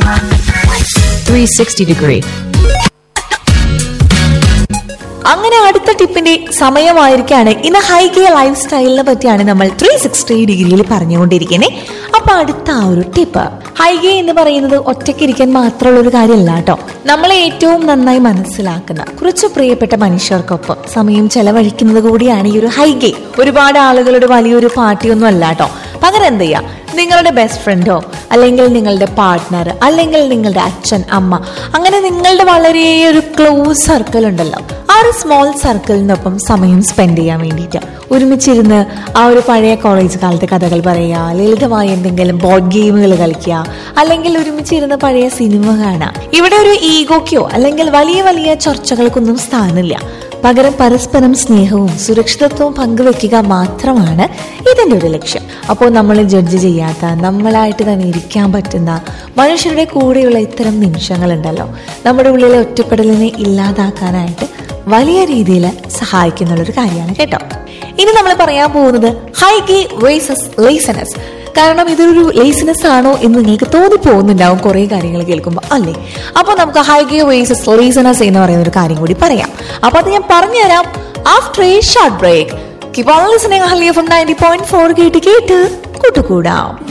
360 degree. അങ്ങനെ അടുത്ത ടിപ്പിന്റെ സമയമായിരിക്കാണ്. ഇന്ന് ഹൈഗേ ലൈഫ് സ്റ്റൈലിനെ പറ്റിയാണ് നമ്മൾ 360 ഡിഗ്രിയിൽ പറഞ്ഞുകൊണ്ടിരിക്കുന്നത്. അപ്പൊ അടുത്ത ആ ഒരു ടിപ്പ്, ഹൈഗേ എന്ന് പറയുന്നത് ഒറ്റയ്ക്കിരിക്കാൻ മാത്രമുള്ള ഒരു കാര്യമല്ല കേട്ടോ. നമ്മളെ ഏറ്റവും നന്നായി മനസ്സിലാക്കുന്ന കുറച്ച് പ്രിയപ്പെട്ട മനുഷ്യർക്കൊപ്പം സമയം ചെലവഴിക്കുന്നത് കൂടിയാണ് ഈ ഒരു ഹൈഗേ. ഒരുപാട് ആളുകളുടെ വലിയൊരു പാർട്ടിയൊന്നും അല്ല കേട്ടോ. പകരം എന്ത് ചെയ്യാ, നിങ്ങളുടെ ബെസ്റ്റ് ഫ്രണ്ടോ അല്ലെങ്കിൽ നിങ്ങളുടെ പാർട്ട്ണർ അല്ലെങ്കിൽ നിങ്ങളുടെ അച്ഛൻ അമ്മ, അങ്ങനെ നിങ്ങളുടെ വളരെ ഒരു ക്ലോസ് സർക്കിൾ ഉണ്ടല്ലോ, ആ ഒരു സ്മോൾ സർക്കിളിനൊപ്പം സമയം സ്പെൻഡ് ചെയ്യാൻ വേണ്ടിയിട്ട് ഒരുമിച്ചിരുന്ന് ആ ഒരു പഴയ കോളേജ് കാലത്തെ കഥകൾ പറയുക, ലളിതമായ എന്തെങ്കിലും ബോർഡ് ഗെയിമുകൾ കളിക്കുക, അല്ലെങ്കിൽ ഒരുമിച്ചിരുന്ന് പഴയ സിനിമ കാണാം. ഇവിടെ ഒരു ഈഗോയ്ക്കോ അല്ലെങ്കിൽ വലിയ വലിയ ചർച്ചകൾക്കൊന്നും സ്ഥാനമില്ല. പകരം പരസ്പരം സ്നേഹവും സുരക്ഷിതത്വവും പങ്കുവെക്കുക മാത്രമാണ് ഇതിൻ്റെ ഒരു ലക്ഷ്യം. അപ്പോൾ നമ്മൾ ജഡ്ജ് ചെയ്യാത്ത, നമ്മളായിട്ട് തന്നെ ഇരിക്കാൻ പറ്റുന്ന മനുഷ്യരുടെ കൂടെയുള്ള ഇത്തരം നിമിഷങ്ങളുണ്ടല്ലോ, നമ്മുടെ ഉള്ളിലെ ഒറ്റപ്പെടലിനെ ഇല്ലാതാക്കാനായിട്ട് വലിയ രീതിയിൽ സഹായിക്കുന്നുള്ളൊരു കാര്യമാണ് കേട്ടോ. ഇനി നമ്മൾ പറയാൻ പോകുന്നത് ഹൈഗേ വേഴ്സസ് ലേസിനെസ്. കാരണം ഇതൊരു ലേസിനെസ് ആണോ എന്ന് നിങ്ങൾക്ക് തോന്നിപ്പോകുന്നുണ്ടാവും കുറെ കാര്യങ്ങൾ കേൾക്കുമ്പോൾ, അല്ലേ? അപ്പോൾ നമുക്ക് ഹൈഗേ വേഴ്സസ് ലേസിനെസ് എന്ന് പറയുന്ന ഒരു കാര്യം കൂടി പറയാം. അപ്പൊ അത് ഞാൻ പറഞ്ഞുതരാം after A short break. Keep on listening Ahalya from 90.4 കേട്ട് കൂട്ടുകൂടാം.